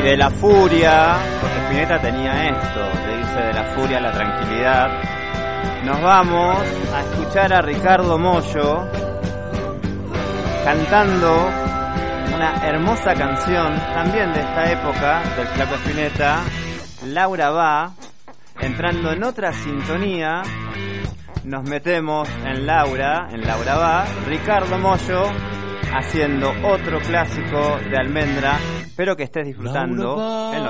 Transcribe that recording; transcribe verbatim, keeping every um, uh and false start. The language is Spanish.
de la furia, porque Spinetta tenía esto, de irse de la furia a la tranquilidad, nos vamos a escuchar a Ricardo Mollo cantando una hermosa canción, también de esta época, del Flaco Spinetta, Laura va, entrando en otra sintonía, nos metemos en Laura, en Laura va, Ricardo Mollo haciendo otro clásico de Almendra. Espero que estés disfrutando en